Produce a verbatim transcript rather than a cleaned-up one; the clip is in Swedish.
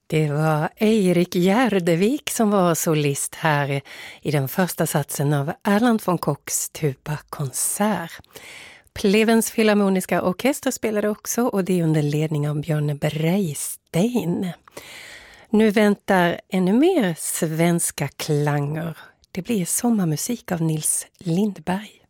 Det var Erik Gärdevik som var solist här i den första satsen av Erland von Kochs tuba-konsert. Plevens Filharmoniska Orkester spelade också, och det under ledning av Björn Breistein. Nu väntar ännu mer svenska klanger. Det blir sommarmusik av Nils Lindberg.